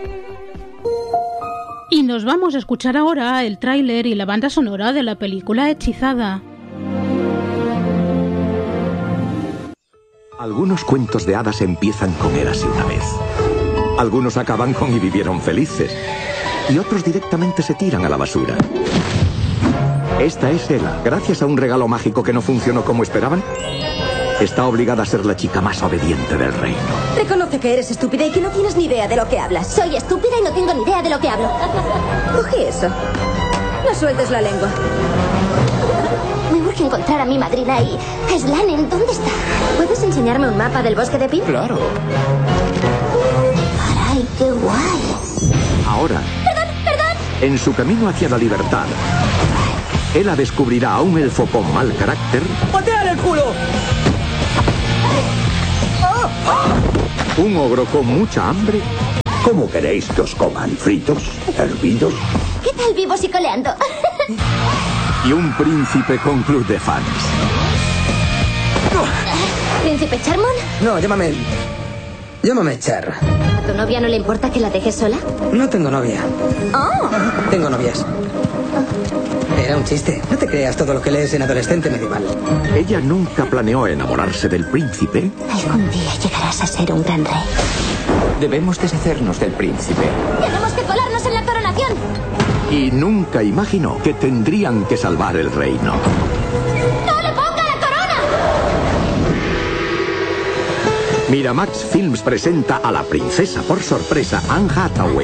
Y nos vamos a escuchar ahora el tráiler y la banda sonora de la película Hechizada. Algunos cuentos de hadas empiezan con Érase una vez. Algunos acaban con Y vivieron felices. Y otros directamente se tiran a la basura. Esta es Ela. Gracias a un regalo mágico que no funcionó como esperaban, está obligada a ser la chica más obediente del reino. Reconoce que eres estúpida y que no tienes ni idea de lo que hablas. Soy estúpida y no tengo ni idea de lo que hablo. Coge eso. No sueltes la lengua. Me urge encontrar a mi madrina y... Slanen, ¿dónde está? ¿Puedes enseñarme un mapa del bosque de Pin? Claro. Caray, qué guay. Ahora, ¡Perdón! en su camino hacia la libertad, Ela descubrirá a un elfo con mal carácter. ¡Pateale el culo! Un ogro con mucha hambre. ¿Cómo queréis que os coman? ¿Fritos? ¿Hervidos? ¿Qué tal vivos y coleando? Y un príncipe con club de fans. ¿Príncipe Charmon? No, llámame Char. ¿A tu novia no le importa que la dejes sola? No tengo novia. ¡Oh! Tengo novias. Era un chiste. No te creas todo lo que lees en Adolescente Medieval. Ella nunca planeó enamorarse del príncipe. Algún día llegarás a ser un gran rey. Debemos deshacernos del príncipe. ¡Tenemos que colarnos en la coronación! Y nunca imaginó que tendrían que salvar el reino. ¡No le ponga la corona! Miramax Films presenta a la princesa por sorpresa, Anne Hathaway.